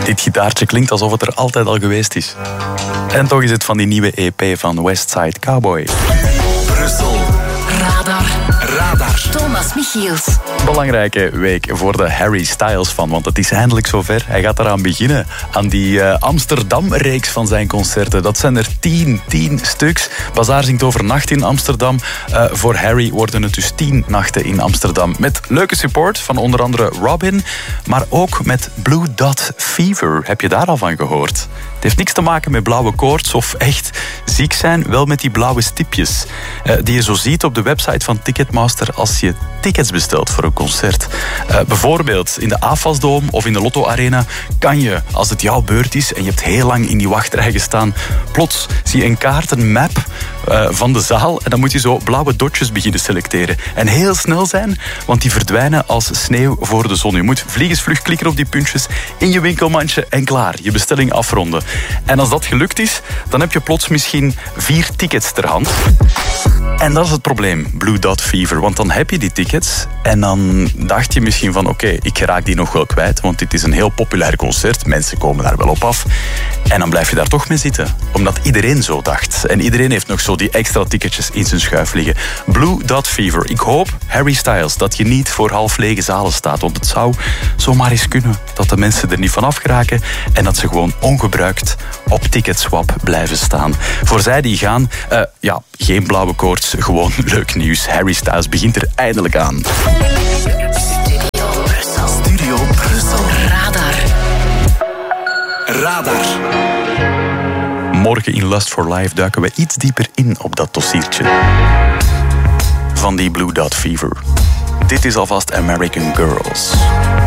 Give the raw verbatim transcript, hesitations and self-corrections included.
Dit gitaartje klinkt alsof het er altijd al geweest is. En toch is het van die nieuwe E P van Westside Cowboy. Brussel. Radar. Radar. Thomas Michiels. Belangrijke week voor de Harry Styles fan, want het is eindelijk zover. Hij gaat eraan beginnen, aan die uh, Amsterdam-reeks van zijn concerten. Dat zijn er tien, tien stuks. Bazaar zingt over nacht in Amsterdam. Uh, voor Harry worden het dus tien nachten in Amsterdam. Met leuke support van onder andere Robin, maar ook met Blue Dot Fever. Heb je daar al van gehoord? Het heeft niks te maken met blauwe koorts of echt ziek zijn, wel met die blauwe stipjes. Uh, die je zo ziet op de website van Ticketmaster als je tickets bestelt voor een concert. Uh, bijvoorbeeld in de AFAS-dome of in de Lotto Arena kan je, als het jouw beurt is en je hebt heel lang in die wachtrij gestaan, plots zie je een kaart, een map uh, van de zaal en dan moet je zo blauwe dotjes beginnen selecteren. En heel snel zijn, want die verdwijnen als sneeuw voor de zon. Je moet vliegensvlug klikken op die puntjes in je winkelmandje en klaar, je bestelling afronden. En als dat gelukt is, dan heb je plots misschien vier tickets ter hand. En dat is het probleem, Blue Dot Fever. Want dan heb je die tickets en dan dacht je misschien van oké, okay, ik raak die nog wel kwijt, want dit is een heel populair concert. Mensen komen daar wel op af. En dan blijf je daar toch mee zitten. Omdat iedereen zo dacht. En iedereen heeft nog zo die extra ticketjes in zijn schuif liggen. Blue Dot Fever. Ik hoop, Harry Styles, dat je niet voor half lege zalen staat. Want het zou zomaar eens kunnen dat de mensen er niet vanaf geraken en dat ze gewoon ongebruikt op Ticketswap blijven staan. Voor zij die gaan, uh, ja, geen blauwe koorts, gewoon leuk nieuws. Harry Styles begint er eindelijk aan. Studio Brussel. Studio Brussel. Radar. Radar. Morgen in Lust for Life duiken we iets dieper in op dat dossiertje van die Blue Dot Fever. Dit is alvast American Girls.